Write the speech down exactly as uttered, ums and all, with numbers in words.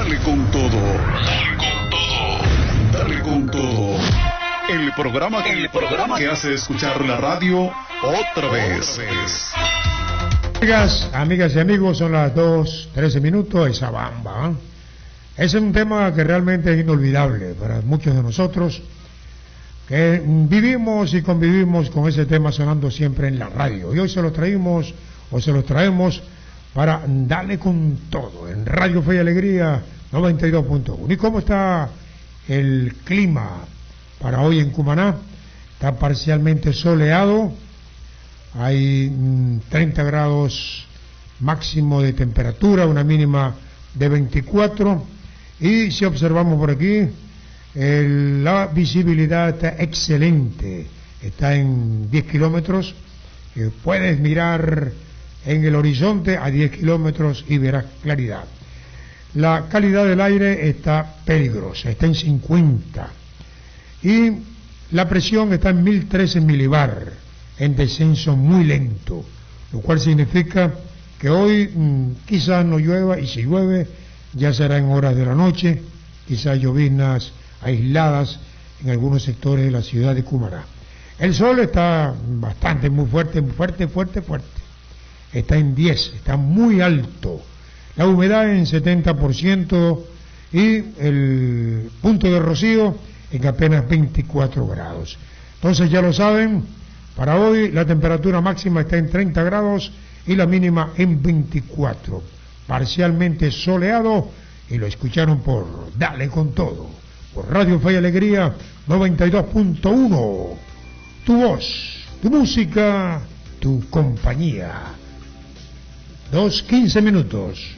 Dale con todo. Dale con todo. Dale con todo. El programa, el programa que hace escuchar la radio otra vez. Amigas, amigas y amigos, son las dos, trece minutos, esa bamba. ¿eh? Es un tema que realmente es inolvidable para muchos de nosotros, que vivimos y convivimos con ese tema sonando siempre en la radio. Y hoy se lo traímos, o se lo traemos, para darle con todo, en Radio Fe y Alegría noventa y dos punto uno. ¿Y cómo está el clima para hoy en Cumaná? Está parcialmente soleado, hay treinta grados máximo de temperatura, una mínima de veinticuatro, y si observamos por aquí, el, la visibilidad está excelente, está en diez kilómetros, eh, puedes mirar en el horizonte a diez kilómetros y verás claridad. La calidad del aire está peligrosa, está en cincuenta, y la presión está en mil trece milibar, en descenso muy lento, lo cual significa que hoy mmm, quizás no llueva, y si llueve ya será en horas de la noche, quizás lloviznas aisladas en algunos sectores de la ciudad de Cumaná. El sol está bastante, muy fuerte, muy fuerte, fuerte, fuerte. Está en diez, está muy alto. La humedad en setenta por ciento y el punto de rocío en apenas veinticuatro grados. Entonces ya lo saben, para hoy la temperatura máxima está en treinta grados y la mínima en veinticuatro. Parcialmente soleado, y lo escucharon por Dale con Todo, por Radio Fe y Alegría noventa y dos punto uno. Tu voz, tu música, tu compañía. Dos, quince minutos.